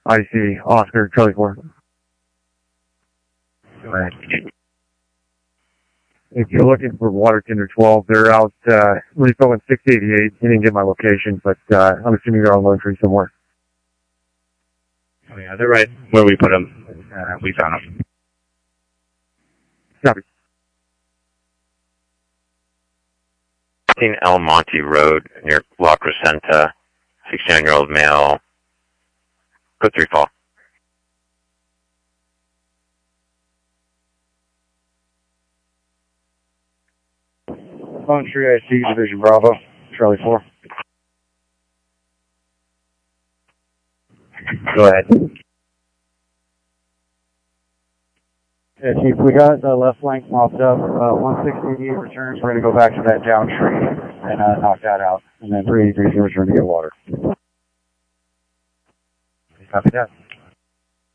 IC, Oscar, Charlie 4. Go ahead. If you're looking for water tender 12, they're out, refilling 688. He didn't get my location, but, I'm assuming they're on Lone Tree somewhere. Oh yeah, they're right where we put them. We found them. Copy. El Monte Road near La Crescenta, 69-year-old male. Code 3 call. Lone Tree IC, Division Bravo, Charlie 4. Go ahead. Yeah, Chief, we got the left flank mopped up. 168 returns. We're going to go back to that down tree and knock that out. And then 383 return to get water. Copy that.